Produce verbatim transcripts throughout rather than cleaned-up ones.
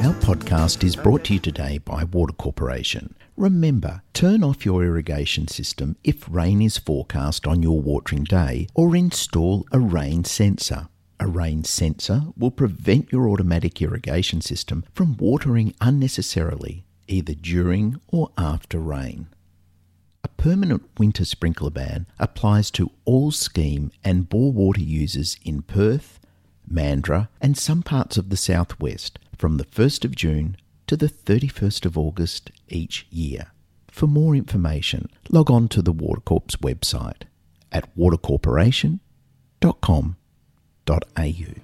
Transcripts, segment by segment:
Our podcast is brought to you today by Water Corporation. Remember, turn off your irrigation system if rain is forecast on your watering day, or install a rain sensor. A rain sensor will prevent your automatic irrigation system from watering unnecessarily, either during or after rain. A permanent winter sprinkler ban applies to all scheme and bore water users in Perth, Mandurah and some parts of the southwest from the first of June to the thirty-first of August each year. For more information, log on to the Water Corp's website at water corporation dot com dot a u.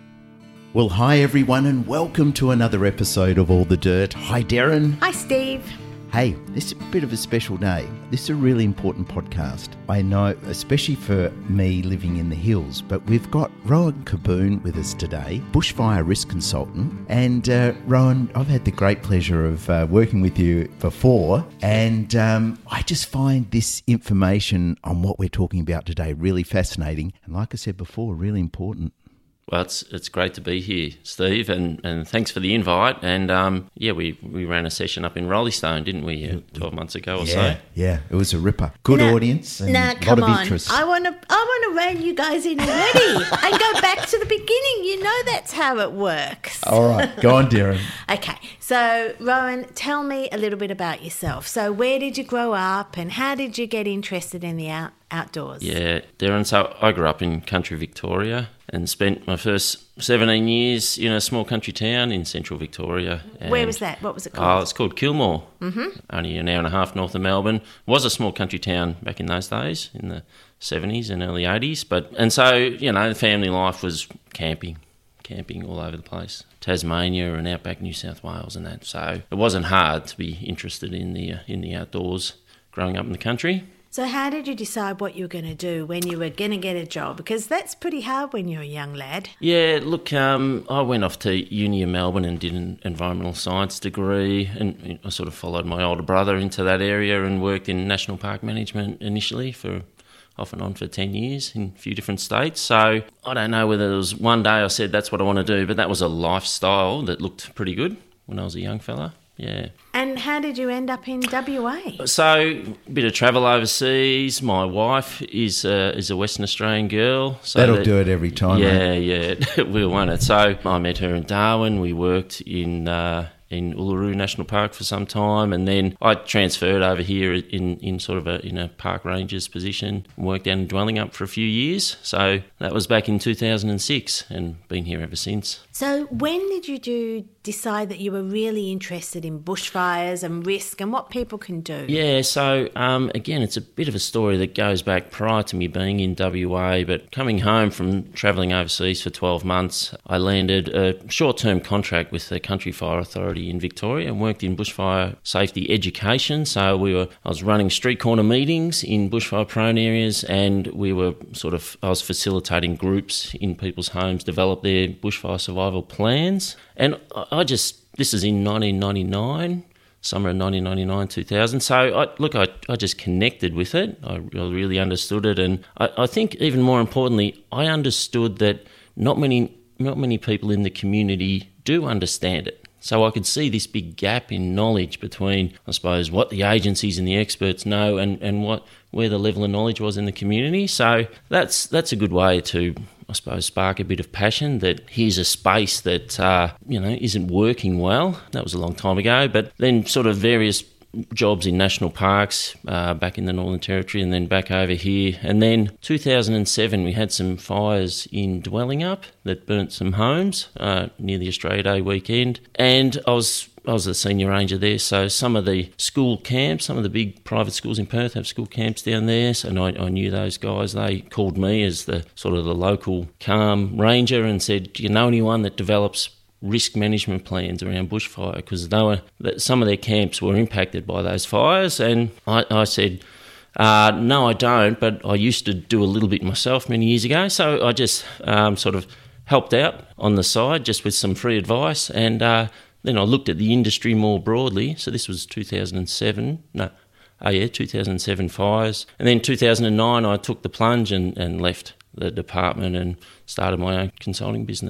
Well, hi everyone and welcome to another episode of All the Dirt. Hi Darren. Hi Steve. Hey, this is a bit of a special day. This is a really important podcast. I know, especially for me living in the hills, but we've got Rowan Caboon with us today, bushfire risk consultant. And uh, Rowan, I've had the great pleasure of uh, working with you before, and um, I just find this information on what we're talking about today really fascinating. And like I said before, really important. Well, it's it's great to be here, Steve, and, and thanks for the invite. And um, yeah, we, we ran a session up in Roleystone, didn't we, uh, twelve months ago or yeah, so? Yeah, it was a ripper. Good now, audience and now, a lot come of on. interest. I want to I want to rein you guys in already and go back to the beginning. You know that's how it works. All right, go on, Darren. Okay, so Rowan, tell me a little bit about yourself. So where did you grow up and how did you get interested in the out, outdoors? Yeah, Darren, so I grew up in country Victoria and spent my first seventeen years in a small country town in central Victoria. And Where was that? What was it called? Oh, it's called Kilmore, mm-hmm. Only an hour and a half north of Melbourne. It was a small country town back in those days, in the seventies and early eighties. But and so, you know, the family life was camping, camping all over the place. Tasmania and outback New South Wales and that. So it wasn't hard to be interested in the, uh, in the outdoors growing up in the country. So how did you decide what you were going to do when you were going to get a job? Because that's pretty hard when you're a young lad. Yeah, look, um, I went off to Uni of Melbourne and did an environmental science degree, and I sort of followed my older brother into that area and worked in national park management initially for off and on for ten years in a few different states. So I don't know whether there was one day I said that's what I want to do, but that was a lifestyle that looked pretty good when I was a young fella. Yeah. And how did you end up in W A? So, a bit of travel overseas. My wife is a, is a Western Australian girl. So That'll that, do it every time. Yeah, right? yeah, we'll want it. So, I met her in Darwin. We worked in uh, in Uluru National Park for some time, and then I transferred over here in, in sort of a in a park ranger's position and worked down in Dwellingup for a few years. So that was back in two thousand six, and been here ever since. So when did you do decide that you were really interested in bushfires and risk and what people can do? Yeah, so um, again, it's a bit of a story that goes back prior to me being in W A, but coming home from travelling overseas for twelve months, I landed a short-term contract with the Country Fire Authority in Victoria and worked in bushfire safety education. So we were, I was running street corner meetings in bushfire-prone areas, and we were sort of, I was facilitating groups in people's homes develop their bushfire survival plans. And I just, this is in nineteen ninety-nine, summer of nineteen ninety-nine, two thousand. So, I, look, I, I just connected with it. I, I really understood it. And I, I think even more importantly, I understood that not many, not many people in the community do understand it. So I could see this big gap in knowledge between, I suppose, what the agencies and the experts know and, and what where the level of knowledge was in the community. So that's that's a good way to, I suppose, spark a bit of passion that here's a space that, uh, you know, isn't working well. That was a long time ago. But then sort of various jobs in national parks uh, back in the Northern Territory and then back over here. And then two thousand seven, we had some fires in Dwellingup that burnt some homes uh, near the Australia Day weekend. And I was I was a senior ranger there, so some of the school camps, some of the big private schools in Perth have school camps down there, so and I, I knew those guys. They called me as the sort of the local calm ranger and said, do you know anyone that develops risk management plans around bushfire? Because they were, some of their camps were impacted by those fires. And I, I said, uh, no, I don't, but I used to do a little bit myself many years ago. So I just um, sort of helped out on the side just with some free advice. And uh, then I looked at the industry more broadly. So this was two thousand seven, no, oh yeah, two thousand seven fires. And then two thousand nine, I took the plunge and, and left the department and started my own consulting business.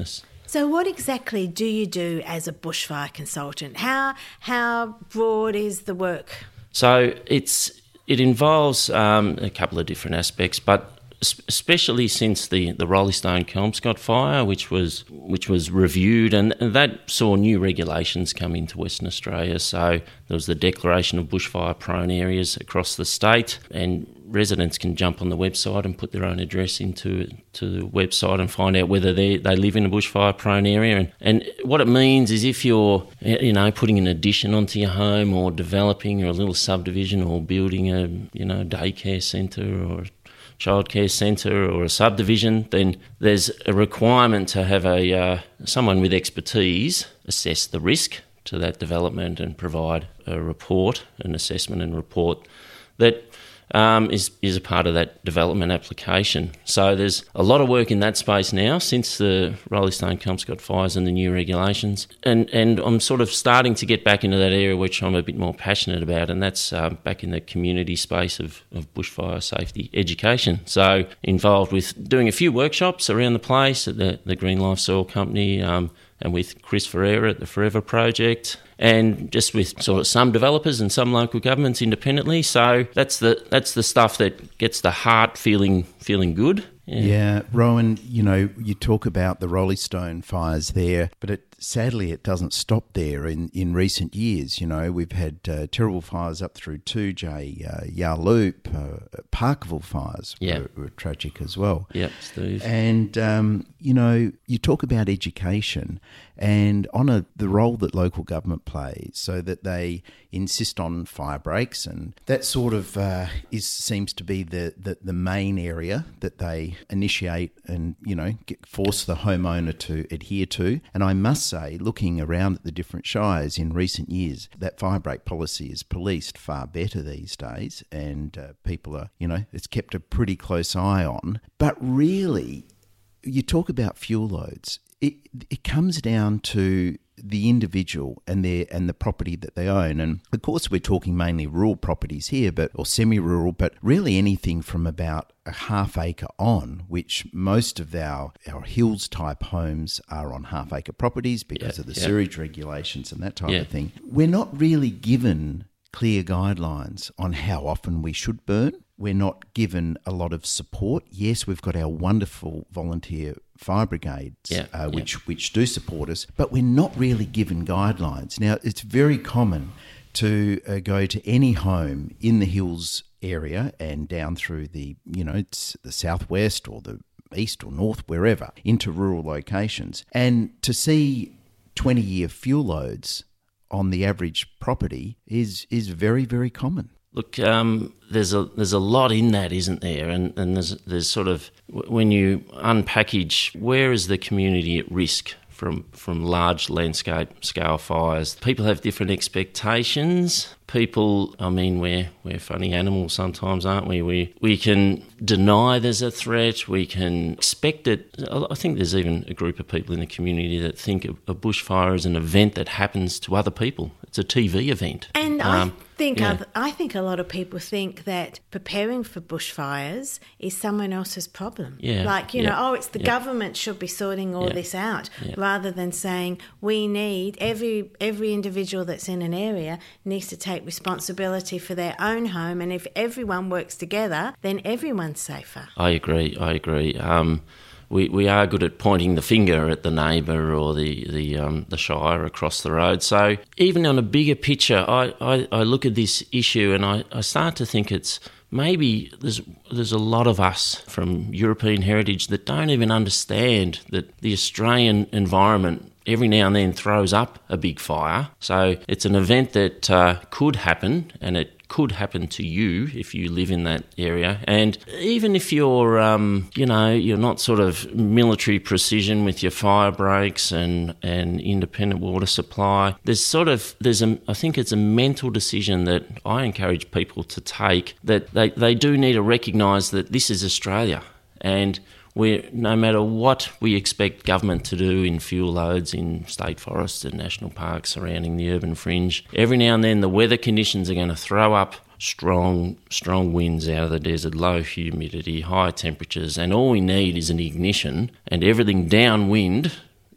So what exactly do you do as a bushfire consultant? How how broad is the work? So it's it involves um, a couple of different aspects, but especially since the, the Roleystone-Kelmscott fire, which was which was reviewed, and, and that saw new regulations come into Western Australia. So there was the declaration of bushfire-prone areas across the state, and residents can jump on the website and put their own address into to the website and find out whether they they live in a bushfire-prone area. And, and what it means is if you're, you know, putting an addition onto your home or developing or a little subdivision or building a, you know, daycare centre or childcare centre or a subdivision, then there's a requirement to have a uh, someone with expertise assess the risk to that development and provide a report, an assessment and report that um, is, is a part of that development application. So there's a lot of work in that space now since the Roleystone-Kelmscott fires and the new regulations. And, and I'm sort of starting to get back into that area which I'm a bit more passionate about, and that's um, back in the community space of, of bushfire safety education. So involved with doing a few workshops around the place at the, the Green Life Soil Company, um, and with Chris Ferreira at the Forever Project, and just with sort of some developers and some local governments independently. So that's the that's the stuff that gets the heart feeling feeling good. Yeah. yeah, Rowan, you know, you talk about the Roleystone fires there, but it sadly it doesn't stop there. In, in recent years, you know, we've had uh, terrible fires up through two J, uh, Yarloop, uh, Parkville fires yeah. were, were tragic as well. Yep, Steve. And, um, you know, you talk about education and on a, the role that local government plays, so that they insist on fire breaks, and that sort of uh, is seems to be the, the, the main area that they initiate and, you know, get, force the homeowner to adhere to. And I must say, looking around at the different shires in recent years, that fire break policy is policed far better these days, and uh, people are, you know, it's kept a pretty close eye on. But really, you talk about fuel loads. It it comes down to the individual and their and the property that they own. And of course we're talking mainly rural properties here, but or semi-rural, but really anything from about a half acre on, which most of our, our hills type homes are on half acre properties because yeah, of the yeah. sewage regulations and that type yeah. of thing. We're not really given clear guidelines on how often we should burn. We're not given a lot of support. Yes, we've got our wonderful volunteer fire brigades, yeah, uh, which yeah. which do support us, but we're not really given guidelines. Now, it's very common to uh, go to any home in the hills area and down through the, you know, it's the southwest or the east or north, wherever, into rural locations, and to see twenty-year fuel loads on the average property is is very, very common. Look, um, there's a there's a lot in that, isn't there? And and there's there's sort of, when you unpackage, where is the community at risk from from large landscape scale fires? People have different expectations. People, I mean, we're we're funny animals sometimes, aren't we? We we can deny there's a threat. We can expect it. I think there's even a group of people in the community that think a, a bushfire is an event that happens to other people. It's a T V event. And um, I think yeah. other, I think a lot of people think that preparing for bushfires is someone else's problem. Yeah, Like, you yeah, know, oh, it's the yeah. government should be sorting all Yeah, this out, yeah. rather than saying we need, every every individual that's in an area needs to take responsibility for their own home, and if everyone works together, then everyone's safer. I agree, I agree. Um, we we are good at pointing the finger at the neighbour or the the um, the shire across the road. So even on a bigger picture, I, I, I look at this issue and I, I start to think it's maybe there's there's a lot of us from European heritage that don't even understand that the Australian environment every now and then throws up a big fire. So it's an event that uh, could happen, and it could happen to you if you live in that area. And even if you're, um, you know, you're not sort of military precision with your fire breaks and, and independent water supply, there's sort of, there's a, I think it's a mental decision that I encourage people to take, that they, they do need to recognise that this is Australia, and we're, no matter what we expect government to do in fuel loads in state forests and national parks surrounding the urban fringe, every now and then the weather conditions are going to throw up strong, strong winds out of the desert, low humidity, high temperatures, and all we need is an ignition, and everything downwind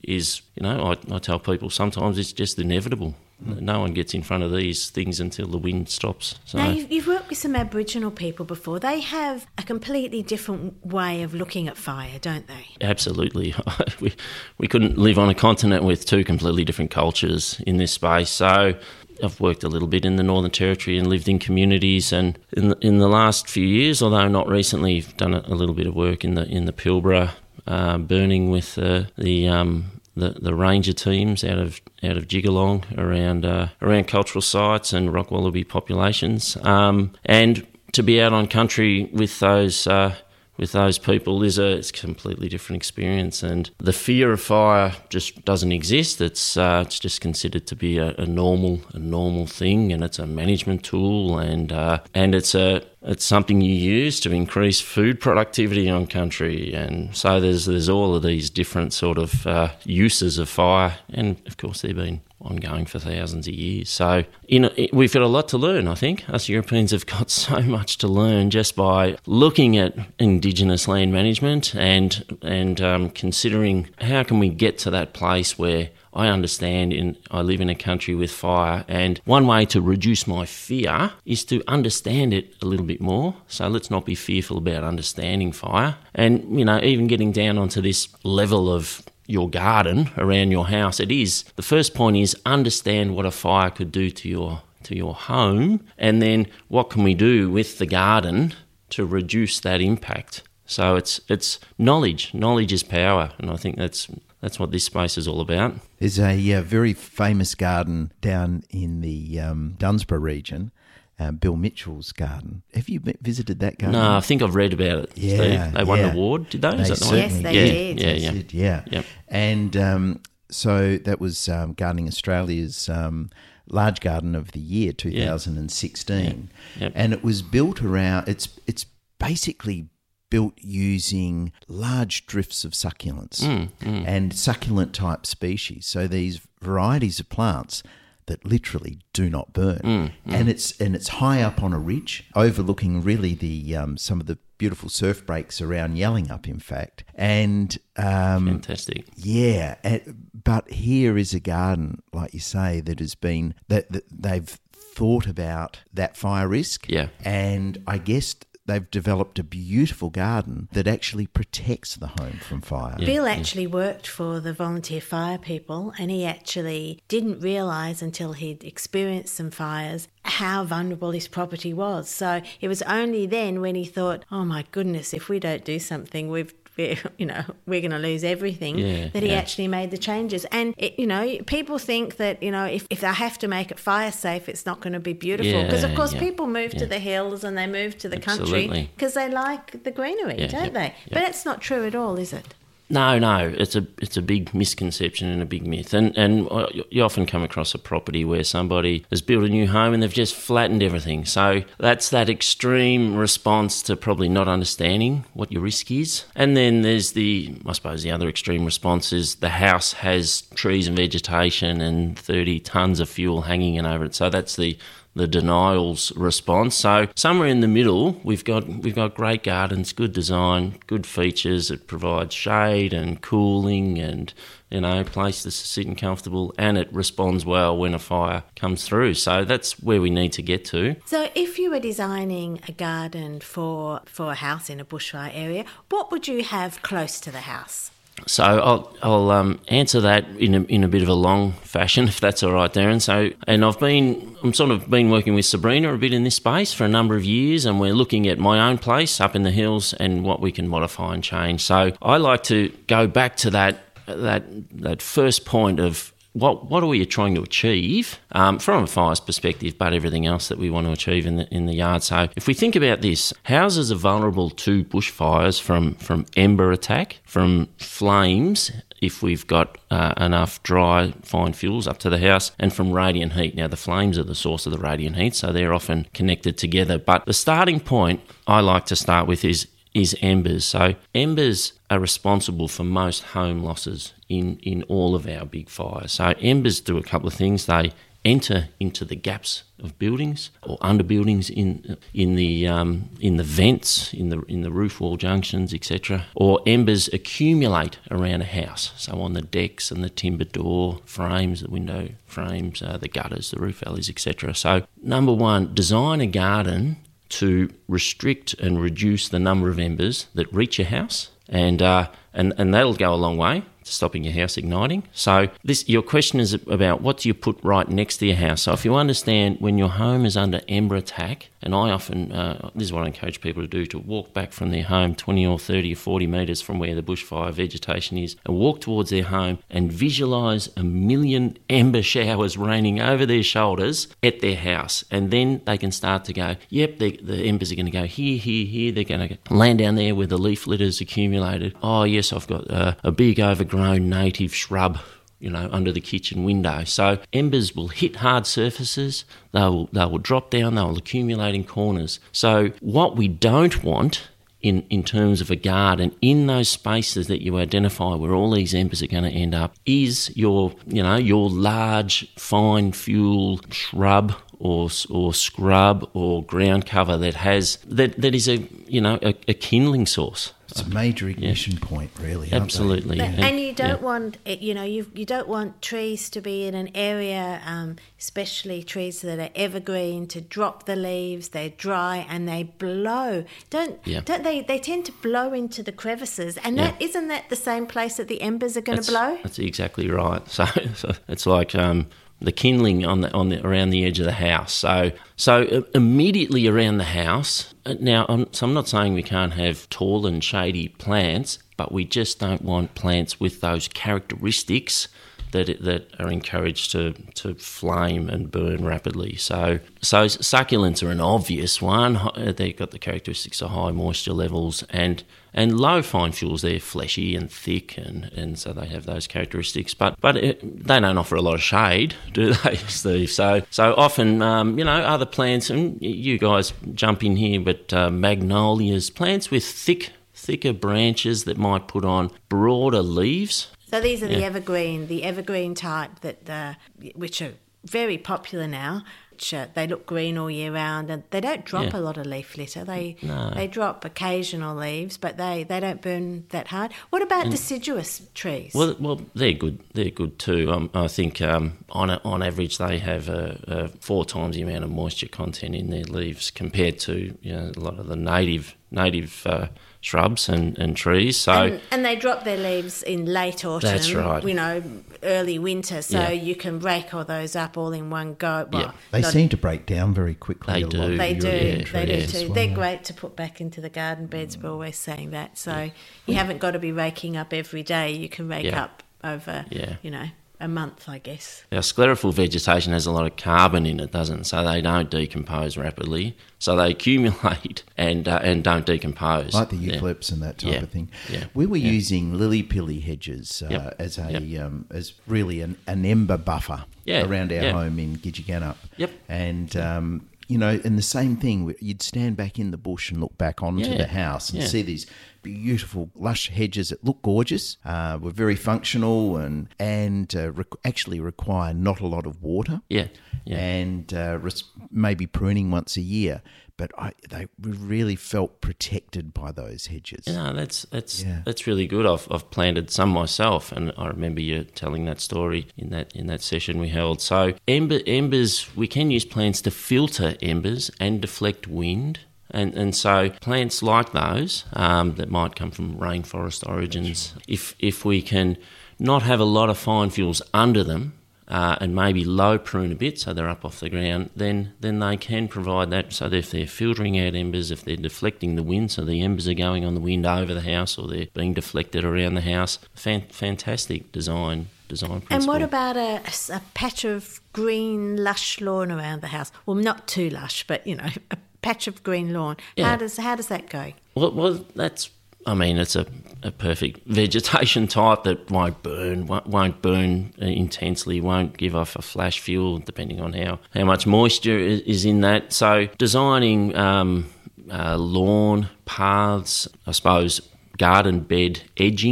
is, you know, I, I tell people sometimes it's just inevitable. No one gets in front of these things until the wind stops. So. Now, you've, you've worked with some Aboriginal people before. They have a completely different way of looking at fire, don't they? Absolutely. we, we couldn't live on a continent with two completely different cultures in this space. So I've worked a little bit in the Northern Territory and lived in communities, and in the, in the last few years, although not recently, I've done a, a little bit of work in the in the Pilbara, uh, burning with uh, the... Um, The, the ranger teams out of out of Jigalong around uh, around cultural sites and rock wallaby populations, um, and to be out on country with those uh, with those people is a it's a completely different experience. And the fear of fire just doesn't exist. It's uh, it's just considered to be a, a normal a normal thing, and it's a management tool, and uh, and it's a It's something you use to increase food productivity on country, and so there's there's all of these different sort of uh, uses of fire, and of course they've been ongoing for thousands of years. So you know, we've got a lot to learn. I think us Europeans have got so much to learn just by looking at Indigenous land management and and um, considering how can we get to that place where I understand in I live in a country with fire, and one way to reduce my fear is to understand it a little bit more. So let's not be fearful about understanding fire. And, you know, even getting down onto this level of your garden around your house, it is, the first point is understand what a fire could do to your to your home, and then what can we do with the garden to reduce that impact. So it's it's knowledge. Knowledge is power, and I think that's That's what this space is all about. There's a uh, very famous garden down in the um, Dunsborough region, uh, Bill Mitchell's garden. Have you visited that garden? No, I think I've read about it, yeah, Steve. They won yeah. an award, did they? they Is that the certainly Yes, they yeah, did. Yeah, They yeah. did, yeah. Yep. And um, so that was um, Gardening Australia's um, Large Garden of the Year, two thousand sixteen. Yeah. Yep. And it was built around, it's it's basically built using large drifts of succulents Mm, mm. and succulent type species. So these varieties of plants that literally do not burn, Mm, mm. and it's and it's high up on a ridge, overlooking really the um, some of the beautiful surf breaks around Yallingup, in fact. And um, Fantastic. yeah, and, but here is a garden, like you say, that has been that, that they've thought about that fire risk, Yeah. and I guess they've developed a beautiful garden that actually protects the home from fire. Yeah. Bill actually worked for the volunteer fire people, and he actually didn't realise until he'd experienced some fires how vulnerable his property was. So it was only then when he thought, oh my goodness, if we don't do something, we've we're, you know, we're going to lose everything, Yeah, that he yeah. actually made the changes. And, it, you know, people think that, you know, if, if they have to make it fire safe, it's not going to be beautiful. Yeah, Because, of course, yeah, people move yeah. to the hills and they move to the country Absolutely. because they like the greenery, Yeah, don't yeah, they? yeah. But that's not true at all, is it? No, no, it's a it's a big misconception and a big myth. And and you often come across a property where somebody has built a new home and they've just flattened everything. So that's that extreme response to probably not understanding what your risk is. And then there's the, I suppose, the other extreme response is the house has trees and vegetation and thirty tonnes of fuel hanging in over it. So that's the the denials response. So somewhere in the middle, we've got we've got great gardens, good design, good features. It provides shade and cooling and, you know, places to sit and comfortable, and it responds well when a fire comes through. So that's where we need to get to. So if you were designing a garden for, for a house in a bushfire area, what would you have close to the house? So I'll I'll um, answer that in a in a bit of a long fashion, if that's all right, Darren. So, and I've been I'm sort of been working with Sabrina a bit in this space for a number of years, and we're looking at my own place up in the hills and what we can modify and change. So I like to go back to that that that first point of what what are we trying to achieve um, from a fire's perspective, but everything else that we want to achieve in the in the yard. So if we think about this, houses are vulnerable to bushfires from from ember attack, from flames if we've got uh, enough dry fine fuels up to the house, and from radiant heat. Now the flames are the source of the radiant heat, so they're often connected together. But the starting point I like to start with is is embers. So embers are responsible for most home losses in, in all of our big fires. So embers do a couple of things. They enter into the gaps of buildings or under buildings in in the um, in the vents, in the in the roof wall junctions, et cetera. Or embers accumulate around a house, so on the decks and the timber door frames, the window frames, uh, the gutters, the roof valleys, et cetera. So number one, design a garden to restrict and reduce the number of embers that reach your house, and uh, and and that'll go a long way to stopping your house igniting. So this, your question is about what do you put right next to your house. So if you understand when your home is under ember attack, and I often, uh, this is what I encourage people to do, to walk back from their home twenty or thirty or forty metres from where the bushfire vegetation is, and walk towards their home and visualise a million ember showers raining over their shoulders at their house. And then they can start to go, yep, the, the embers are going to go here, here, here. They're going to land down there where the leaf litter's accumulated. Oh, yes, I've got uh, a big overgrown native shrub, you know, under the kitchen window. So embers will hit hard surfaces, they will, they will drop down, they will accumulate in corners. So what we don't want in, in terms of a garden, in those spaces that you identify where all these embers are going to end up, is your, you know, your large fine fuel shrub or or scrub or ground cover that has that that is a you know a, a kindling source. It's a major ignition yeah. point, really. Absolutely. But, and, and you don't yeah. want, you know, you you don't want trees to be in an area, um, especially trees that are evergreen, to drop the leaves. They're dry and they blow. Don't yeah. don't they? They tend to blow into the crevices, and yeah. that isn't that the same place that the embers are going to blow? That's exactly right. So, so it's like. Um, the kindling on the on the around the edge of the house. So so uh, immediately around the house. Uh, now, I'm, so I'm not saying we can't have tall and shady plants, but we just don't want plants with those characteristics that that are encouraged to, to flame and burn rapidly. So so succulents are an obvious one. They've got the characteristics of high moisture levels and and low fine fuels. They're fleshy and thick, and, and so they have those characteristics. But but it, they don't offer a lot of shade, do they, Steve? So so often, um, you know, other plants, and you guys jump in here, but uh, magnolias, plants with thick thicker branches that might put on broader leaves. So these are yeah. the evergreen, the evergreen type that uh, which are very popular now. Which, uh, they look green all year round, and they don't drop yeah. a lot of leaf litter. They no. they drop occasional leaves, but they, they don't burn that hard. What about and, deciduous trees? Well, well, they're good. They're good too. Um, I think um, on a, on average they have a, a four times the amount of moisture content in their leaves compared to you know a lot of the native native. Uh, shrubs and, and trees. So and, and they drop their leaves in late autumn. That's right. You know, early winter, so yeah. you can rake all those up all in one go. Well, yeah. They not, seem to break down very quickly. They a do. lot of They do. European They do trees too. as well. They're great to put back into the garden beds. We're always saying that. So you haven't got to be raking up every day. You can rake yeah. up over, yeah. you know, a month, I guess. Our sclerophyll vegetation has a lot of carbon in it, doesn't it? So they don't decompose rapidly. So they accumulate and uh, and don't decompose. Like the eucalypts yeah. and that type yeah. of thing. Yeah. We were yeah. using lily-pilly hedges uh, yep. as a yep. um, as really an, an ember buffer yeah. around our yeah. home in Gidgegannup. Yep. And um, you know, and the same thing, you'd stand back in the bush and look back onto Yeah. the house and Yeah. see these beautiful lush hedges that look gorgeous, uh, were very functional and and uh, rec- actually require not a lot of water. Yeah, yeah. And uh, res- maybe pruning once a year. But I, they really felt protected by those hedges. You know, that's that's Yeah. that's really good. I've I've planted some myself, and I remember you telling that story in that in that session we held. So ember, embers, we can use plants to filter embers and deflect wind. And and so plants like those um, that might come from rainforest origins, if if we can not have a lot of fine fuels under them uh, and maybe low prune a bit so they're up off the ground, then then they can provide that. So if they're filtering out embers, if they're deflecting the wind, so the embers are going on the wind over the house or they're being deflected around the house, fan, fantastic design. Design and what about a, a patch of green, lush lawn around the house? Well, not too lush, but, you know, a patch of green lawn. Yeah. How does how does that go? Well, well that's, I mean, it's a, a perfect vegetation type that won't burn, won't, won't burn intensely, won't give off a flash fuel, depending on how, how much moisture is, is in that. So designing um, uh, lawn, paths, I suppose, garden bed edging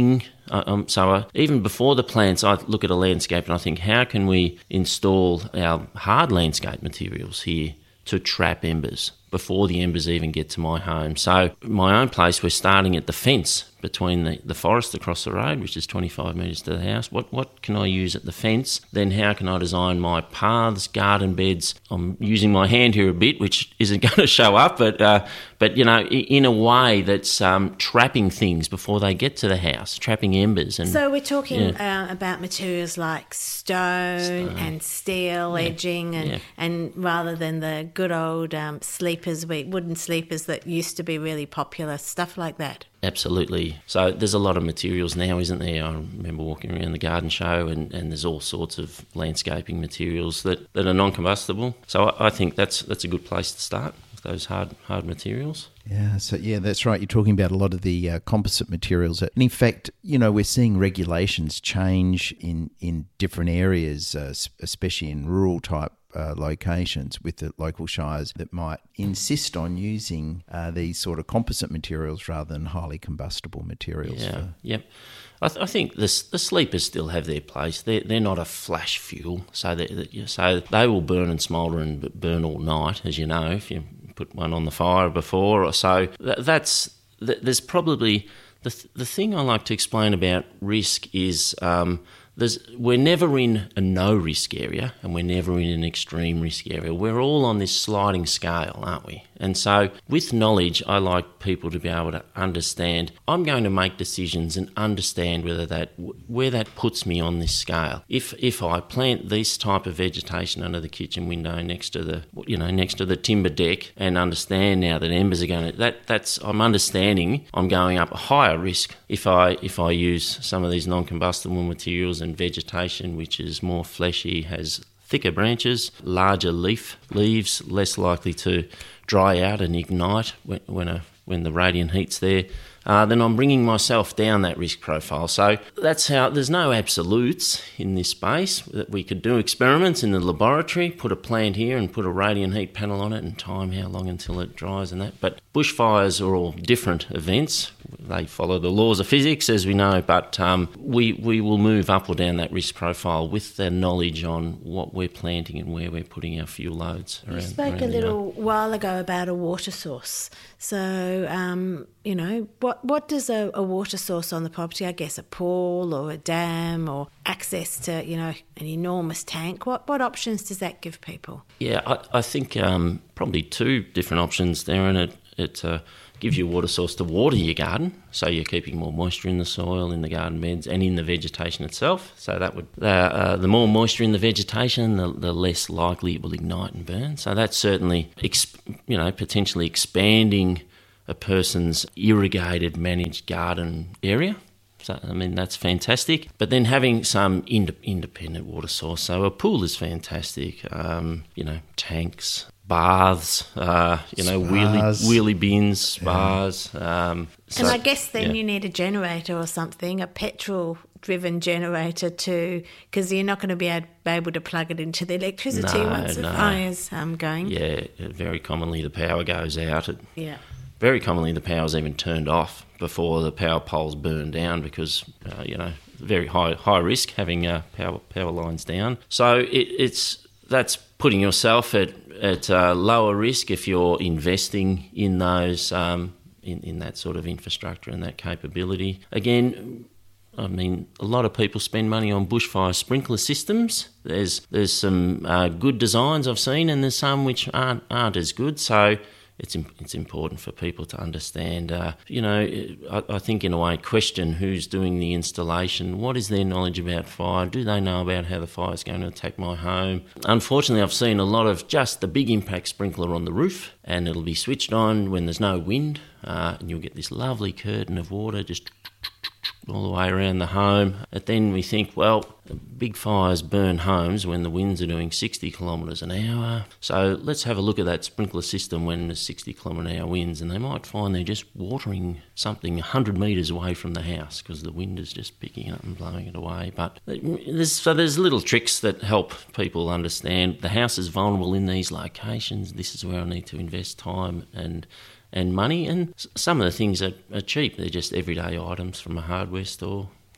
Uh, um, so uh, even before the plants, I look at a landscape and I think, how can we install our hard landscape materials here to trap embers before the embers even get to my home? So my own place, we're starting at the fence between the, the forest across the road, which is twenty-five metres to the house. What what can I use at the fence? Then how can I design my paths, garden beds? I'm using my hand here a bit, which isn't going to show up, but uh, but you know, in a way that's um, trapping things before they get to the house, trapping embers. And so we're talking yeah. uh, about materials like stone, stone. and steel yeah. edging, and, yeah. and rather than the good old um, sleepers, wooden sleepers that used to be really popular, stuff like that. Absolutely. So there's a lot of materials now, isn't there? I remember walking around the garden show and, and there's all sorts of landscaping materials that, that are non-combustible. So I, I think that's that's a good place to start, with those hard hard materials. Yeah, so yeah, that's right. You're talking about a lot of the uh, composite materials. And in fact, you know, we're seeing regulations change in, in different areas, uh, especially in rural type Uh, locations with the local shires that might insist on using uh, these sort of composite materials rather than highly combustible materials. Yeah, for... yep. I, th- I think the the sleepers still have their place. They're they're not a flash fuel, so they so they will burn and smoulder and burn all night, as you know, if you put one on the fire before or so. That, that's that, there's probably the th- the thing I like to explain about risk is. Um, There's, we're never in a no-risk area and we're never in an extreme risk area. We're all on this sliding scale, aren't we? And so with knowledge, I like people to be able to understand, I'm going to make decisions and understand whether that where that puts me on this scale. If if I plant this type of vegetation under the kitchen window next to the you know next to the timber deck and understand now that embers are going to that that's I'm understanding I'm going up a higher risk if I if I use some of these non-combustible materials and vegetation which is more fleshy, has thicker branches, larger leaf leaves, less likely to dry out and ignite when when, a, when the radiant heat's there, uh, then I'm bringing myself down that risk profile. So that's how, there's no absolutes in this space. That we could do experiments in the laboratory, put a plant here and put a radiant heat panel on it and time how long until it dries and that. But bushfires are all different events. They follow the laws of physics, as we know, but um, we, we will move up or down that risk profile with the knowledge on what we're planting and where we're putting our fuel loads around. You spoke around a little while ago about a water source. So, um, you know, what what does a, a water source on the property, I guess a pool or a dam or access to, you know, an enormous tank, what, what options does that give people? Yeah, I, I think um, probably two different options there, and it, it uh, gives you a water source to water your garden, so you're keeping more moisture in the soil, in the garden beds and in the vegetation itself. So that would uh, uh, the more moisture in the vegetation, the, the less likely it will ignite and burn. So that's certainly, exp- you know, potentially expanding a person's irrigated, managed garden area. So, I mean, that's fantastic. But then having some ind- independent water source. So a pool is fantastic. Um, you know, tanks, baths, uh, you know, wheelie, wheelie bins, spas. Yeah. Um, so, and I guess then yeah. you need a generator or something, a petrol-driven generator too, because you're not going to be able to plug it into the electricity no, once the no. fire's um, going. Yeah, very commonly the power goes out. It, yeah. Very commonly the power's even turned off before the power poles burn down because, uh, you know, very high high risk having uh, power power lines down. So it, it's that's putting yourself at, at uh, lower risk if you're investing in those um, in, in that sort of infrastructure and that capability. Again, I mean, a lot of people spend money on bushfire sprinkler systems. There's there's some uh, good designs I've seen, and there's some which aren't aren't as good. So it's it's important for people to understand. Uh, you know, I, I think in a way, question who's doing the installation. What is their knowledge about fire? Do they know about how the fire is going to attack my home? Unfortunately, I've seen a lot of just the big impact sprinkler on the roof, and it'll be switched on when there's no wind, uh, and you'll get this lovely curtain of water just all the way around the home. But then we think, well, big fires burn homes when the winds are doing sixty kilometres an hour. So let's have a look at that sprinkler system when there's sixty kilometre an hour winds, and they might find they're just watering something one hundred metres away from the house because the wind is just picking it up and blowing it away. But there's, so there's little tricks that help people understand the house is vulnerable in these locations. This is where I need to invest time and and money, and some of the things are, are cheap. They're just everyday items from a hardware store.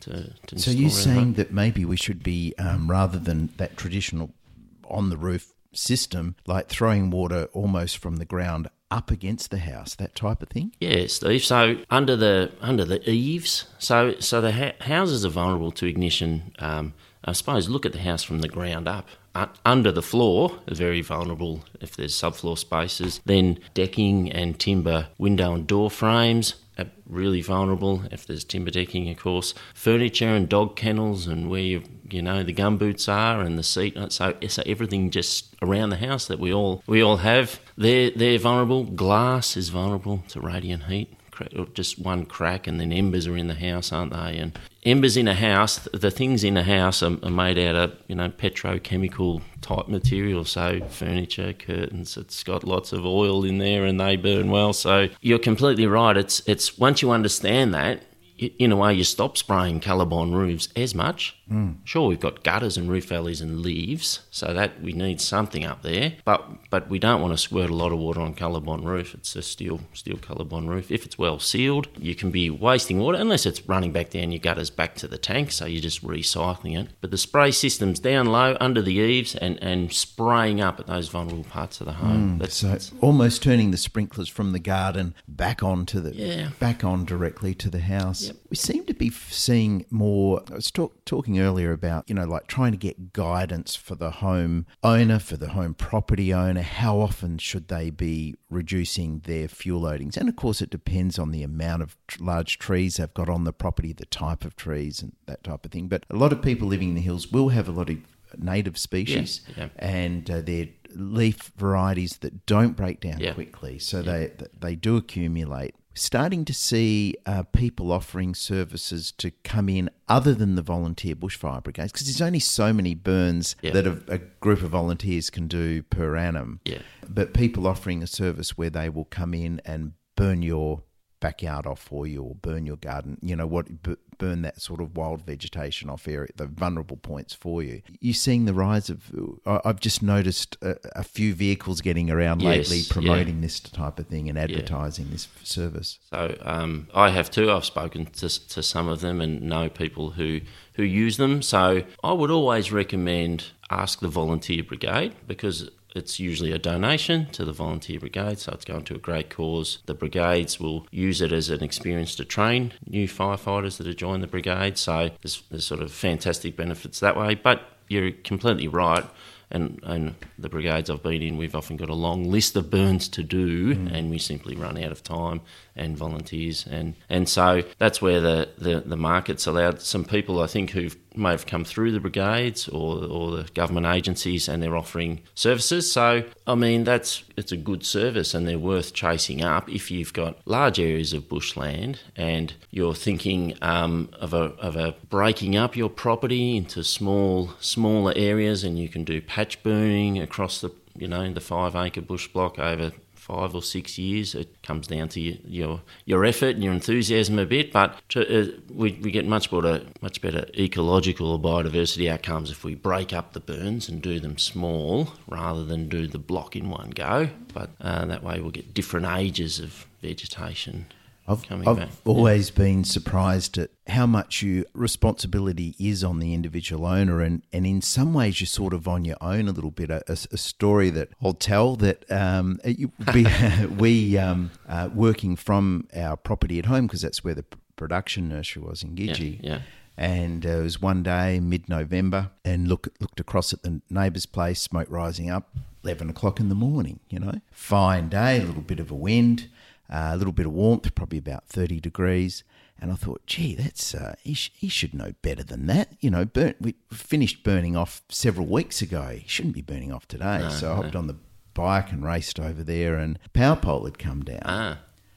to, to So you're saying that maybe we should be, um, rather than that traditional on-the-roof system, like throwing water almost from the ground up against the house, that type of thing? Yeah, Steve. So under the under the eaves, so so the ha- houses are vulnerable to ignition. Um, I suppose look at the house from the ground up. Uh, under the floor are very vulnerable if there's subfloor spaces. Then decking and timber window and door frames are really vulnerable if there's timber decking, of course. Furniture and dog kennels and where you you know the gumboots are and the seat. So, so everything just around the house that we all we all have, they're they're vulnerable. Glass is vulnerable to radiant heat. Just one crack and then embers are in the house, aren't they? And embers in a house, the things in a house are, are made out of, you know, petrochemical type material. So furniture, curtains, it's got lots of oil in there and they burn well. So you're completely right. It's it's once you understand that, in a way you stop spraying Colorbond roofs as much. Mm. Sure, we've got gutters and roof valleys and leaves, so that we need something up there, but but we don't want to squirt a lot of water on Colorbond roof. It's a steel steel Colorbond roof. If it's well sealed, you can be wasting water unless it's running back down your gutters back to the tank, so you're just recycling it. But the spray system's down low under the eaves and, and spraying up at those vulnerable parts of the home. Mm, that's, so that's, almost turning the sprinklers from the garden back onto the yeah. back on directly to the house. Yep. We seem to be seeing more. I was talk, talking earlier about, you know, like trying to get guidance for the home owner, for the home property owner. How often should they be reducing their fuel loadings? And of course, it depends on the amount of tr- large trees they've got on the property, the type of trees, and that type of thing. But a lot of people living in the hills will have a lot of native species, yeah, yeah. and uh, they're leaf varieties that don't break down yeah. quickly, so yeah. they they do accumulate. Starting to see uh, people offering services to come in other than the volunteer bushfire brigades, because there's only so many burns yeah. that a, a group of volunteers can do per annum. Yeah. But people offering a service where they will come in and burn your backyard off for you, or burn your garden, you know, what b- burn that sort of wild vegetation off area, the vulnerable points for you. You're seeing the rise of, I've just noticed a, a few vehicles getting around yes, lately promoting yeah. this type of thing and advertising yeah. this service. So um, I have too. I've spoken to, to some of them and know people who, who use them. So I would always recommend ask the volunteer brigade, because it's usually a donation to the volunteer brigade, so it's going to a great cause. The brigades will use it as an experience to train new firefighters that have joined the brigade, so there's, there's sort of fantastic benefits that way. But you're completely right, and, and the brigades I've been in, we've often got a long list of burns to do, mm. and we simply run out of time and volunteers. And, and so that's where the, the, the market's allowed some people, I think, who may have come through the brigades or or the government agencies, and they're offering services. So, I mean, that's it's a good service and they're worth chasing up if you've got large areas of bushland and you're thinking um, of a of a breaking up your property into small smaller areas, and you can do patch burning across the you know the five acre bush block over five or six years. It comes down to your your, your effort and your enthusiasm a bit, but to, uh, we we get much better much better ecological or biodiversity outcomes if we break up the burns and do them small rather than do the block in one go. But uh, that way we'll get different ages of vegetation. I've, coming I've back. always yeah. been surprised at how much you responsibility is on the individual owner, and, and in some ways you're sort of on your own a little bit. A, a, a story that I'll tell that um, you, we, we um, uh, working from our property at home, because that's where the p- production nursery was in Gidgee. Yeah, yeah. And uh, it was one day, mid-November, and look, looked across at the neighbour's place, smoke rising up, eleven o'clock in the morning, you know. Fine day, a little bit of a wind. Uh, a little bit of warmth, probably about thirty degrees. And I thought, gee, that's uh, he, sh- he should know better than that. You know, burnt, we finished burning off several weeks ago. He shouldn't be burning off today. No, so I no. hopped on the bike and raced over there, and the power pole had come down Ah.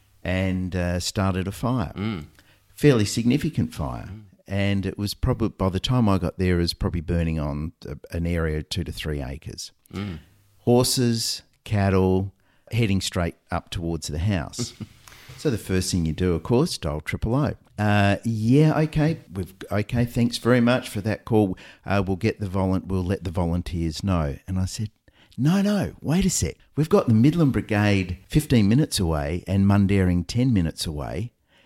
and uh, started a fire. Mm. Fairly significant fire. Mm. And it was probably, by the time I got there, it was probably burning on an area of two to three acres. Mm. Horses, cattle, heading straight up towards the house. So the first thing you do, of course, dial triple O. Uh, yeah, okay, we've okay. Thanks very much for that call. Uh, we'll get the volu- We'll let the volunteers know. And I said, no, no, wait a sec. We've got the Midland Brigade fifteen minutes away and Mundaring ten minutes away.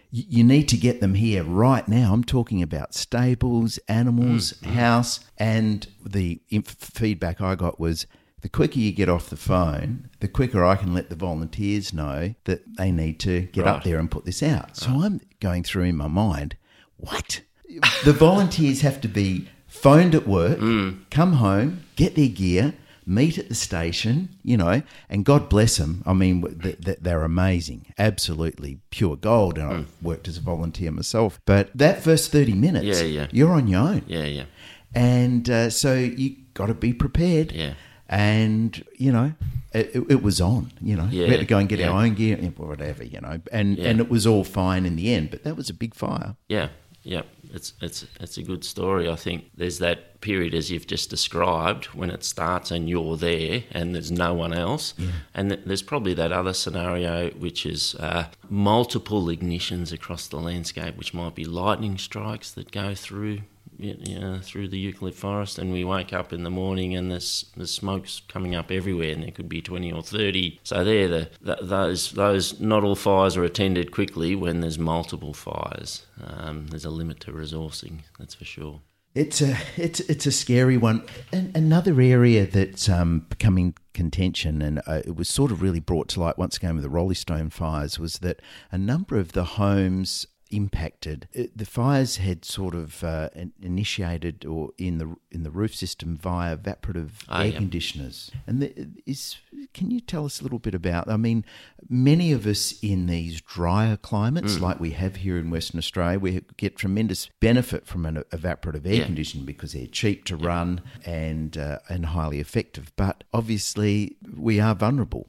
y- you need to get them here right now. I'm talking about stables, animals, mm. house, and the inf- feedback I got was, the quicker you get off the phone, the quicker I can let the volunteers know that they need to get right. up there and put this out. So right. I'm going through in my mind, what? The volunteers have to be phoned at work, mm. come home, get their gear, meet at the station, you know, and God bless them. I mean, they're amazing, absolutely pure gold. And mm. I've worked as a volunteer myself. But that first thirty minutes, yeah, yeah. you're on your own. Yeah, yeah. And uh, so you got to be prepared. Yeah. And, you know, it, it was on, you know. Yeah, we had to go and get yeah. our own gear, whatever, you know. And yeah. and it was all fine in the end, but that was a big fire. Yeah, yeah. It's it's it's a good story. I think there's that period, as you've just described, when it starts and you're there and there's no one else. Yeah. And th- there's probably that other scenario, which is uh, multiple ignitions across the landscape, which might be lightning strikes that go through you know, through the eucalypt forest, and we wake up in the morning and there's, there's smoke's coming up everywhere, and there could be twenty or thirty. So there, the, the, those those not all fires are attended quickly when there's multiple fires. Um, there's a limit to resourcing, that's for sure. It's a it's it's a scary one. And another area that's um, becoming contention, and uh, it was sort of really brought to light once again with the Rollystone fires, was that a number of the homes impacted. The fires had sort of uh, initiated or in the in the roof system via evaporative oh, air yeah. conditioners. And the, is can you tell us a little bit about? I mean, many of us in these drier climates, mm. like we have here in Western Australia, we get tremendous benefit from an evaporative air yeah. conditioning because they're cheap to yeah. run and uh, and highly effective. But obviously, we are vulnerable.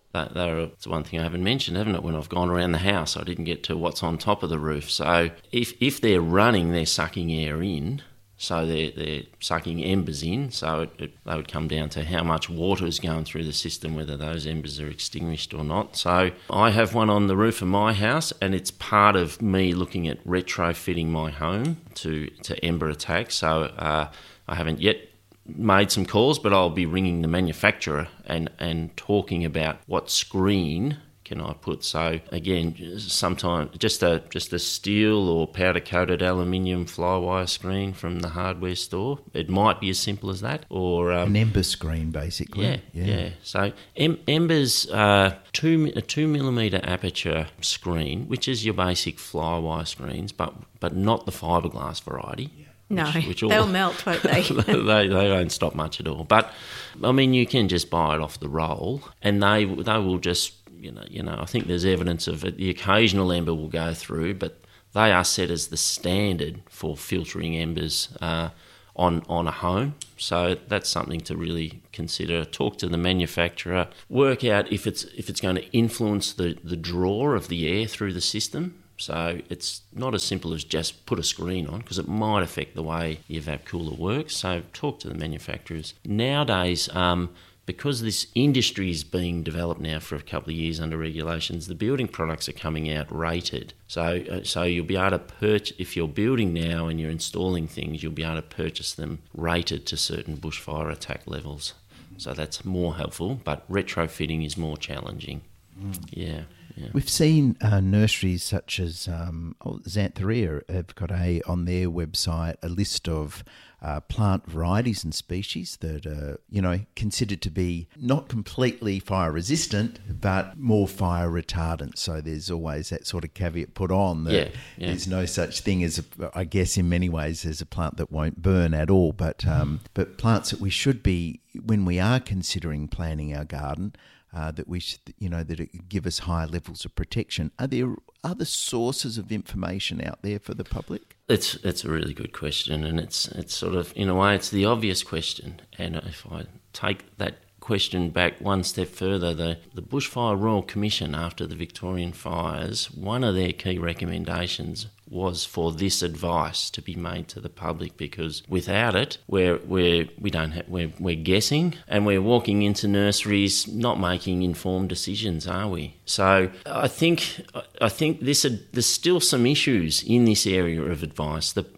That's one thing I haven't mentioned, haven't it? When I've gone around the house, I didn't get to what's on top of the roof. So if if they're running, they're sucking air in. So they're, they're sucking embers in. So it, it, they would come down to how much water is going through the system, whether those embers are extinguished or not. So I have one on the roof of my house, and it's part of me looking at retrofitting my home to, to ember attack. So uh, I haven't yet made some calls, but I'll be ringing the manufacturer and, and talking about what screen can I put. So again, sometimes just a just a steel or powder coated aluminium flywire screen from the hardware store. It might be as simple as that, or um, an ember screen, basically. Yeah, yeah. yeah. So em- embers, uh, two a two millimeter aperture screen, which is your basic flywire screens, but but not the fiberglass variety. Yeah. No, which, which all, they'll melt, won't they? they? They won't stop much at all. But, I mean, you can just buy it off the roll, and they they will just, you know, you know. I think there's evidence of it. The occasional ember will go through, but they are set as the standard for filtering embers uh, on, on a home. So that's something to really consider. Talk to the manufacturer, work out if it's if it's going to influence the, the draw of the air through the system. So it's not as simple as just put a screen on, because it might affect the way your evap cooler works. So talk to the manufacturers. Nowadays, um, because this industry is being developed now for a couple of years under regulations, the building products are coming out rated. So uh, so you'll be able to purchase, if you're building now and you're installing things, you'll be able to purchase them rated to certain bushfire attack levels. So that's more helpful, but retrofitting is more challenging. Mm. Yeah. Yeah. We've seen uh, nurseries such as um, oh, Xantheria have got a on their website a list of uh, plant varieties and species that are, you know, considered to be not completely fire resistant, but more fire retardant. So there's always that sort of caveat put on that yeah, yeah. there's no such thing as, a, I guess, in many ways, there's a plant that won't burn at all. But um, but plants that we should be, when we are considering planting our garden, Uh, that we should, you know, that it give us high levels of protection. Are there other sources of information out there for the public? It's it's a really good question, and it's it's sort of, in a way, it's the obvious question. And if I take that question back one step further, the, the Bushfire Royal Commission, after the Victorian fires, one of their key recommendations was for this advice to be made to the public, because without it, we're we're we don't have, we're we're guessing, and we're walking into nurseries not making informed decisions, are we? So I think I think this there's still some issues in this area of advice. The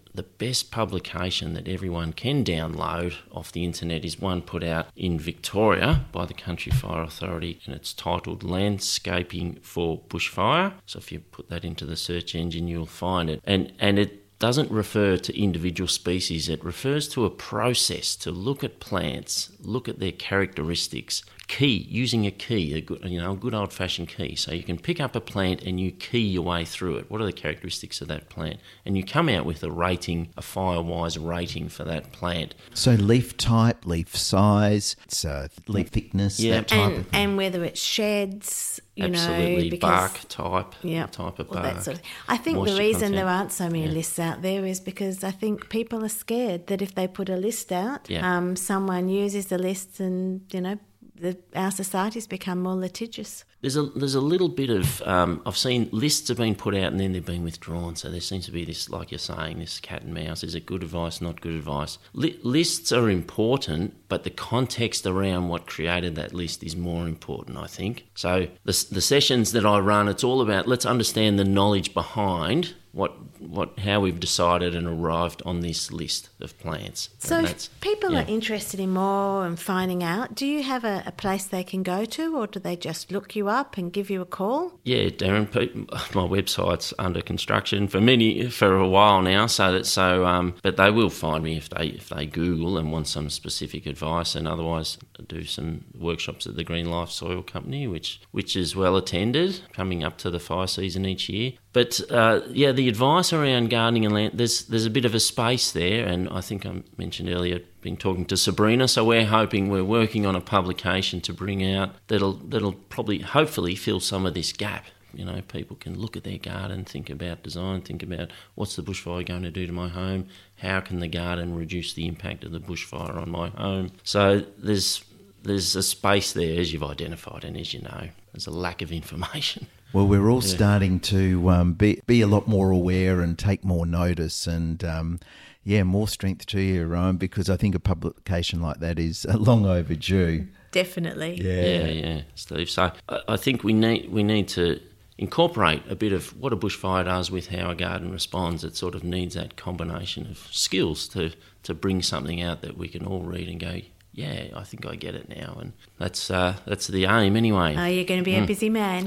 the best publication that everyone can download off the internet is one put out in Victoria by the Country Fire Authority, and it's titled Landscaping for Bushfire. So if you put that into the search engine, you'll find it. And and it doesn't refer to individual species. It refers to a process to look at plants, look at their characteristics. Key, using a key, a good, you know, a good old-fashioned key. So you can pick up a plant and you key your way through it. What are the characteristics of that plant? And you come out with a rating, a fire-wise rating for that plant. So leaf type, leaf size, it's, uh, leaf thickness, yeah. that type and, of thing. and whether it sheds, you Absolutely, know, because, bark type, yeah, type of well, bark. that sort of, I think the moisture reason content. there aren't so many Yeah. lists out there is because I think people are scared that if they put a list out, Yeah. um, someone uses the list and, you know, the, our society's become more litigious. There's a there's a little bit of um, I've seen lists have been put out and then they've been withdrawn. So there seems to be this, like you're saying, this cat and mouse. Is it good advice, not good advice? Li- lists are important, but the context around what created that list is more important, I think. So the the sessions that I run, it's all about let's understand the knowledge behind what what how we've decided and arrived on this list of plants. So And if that's- people yeah. are interested in more and finding out, do you have a, a place they can go to, or do they just look you up and give you a call? Yeah, Darren, pe- my website's under construction for many for a while now. So that so, um, but they will find me if they if they Google and want some specific advice. And otherwise, I do some workshops at the Green Life Soil Company, which which is well attended, coming up to the fire season each year. But uh, yeah, the advice around gardening and land, there's there's a bit of a space there, and I think I mentioned earlier, been talking to Sabrina, so we're hoping we're working on a publication to bring out that'll that'll probably hopefully fill some of this gap. You know, people can look at their garden, think about design, think about what's the bushfire going to do to my home, how can the garden reduce the impact of the bushfire on my home. So there's there's a space there, as you've identified, and as you know, there's a lack of information. Well, we're all Yeah. starting to um, be be a lot more aware and take more notice, and um, yeah, more strength to you, Ryan, because I think a publication like that is uh, long overdue. Definitely. Yeah, yeah, Steve. So I, I think we need we need to incorporate a bit of what a bushfire does with how a garden responds. It sort of needs that combination of skills to to bring something out that we can all read and go, yeah, I think I get it now, and that's uh, that's the aim anyway. Oh, you're going to be a busy man.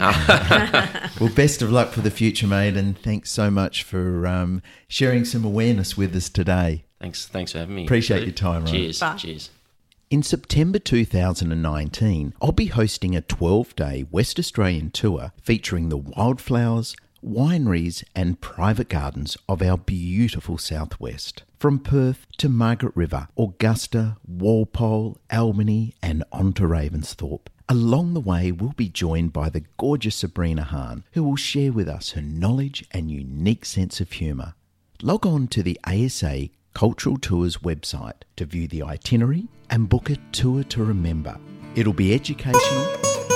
Well, best of luck for the future, mate, and thanks so much for um, sharing some awareness with us today. Thanks, thanks for having me. Appreciate Steve. your time, Ryan. Cheers, Bye. cheers. In September two thousand nineteen, I'll be hosting a twelve-day West Australian tour featuring the wildflowers, wineries and private gardens of our beautiful southwest. From Perth to Margaret River, Augusta, Walpole, Albany and on to Ravensthorpe. Along the way, we'll be joined by the gorgeous Sabrina Hahn, who will share with us her knowledge and unique sense of humour. Log on to the A S A Cultural Tours website to view the itinerary and book a tour to remember. It'll be educational,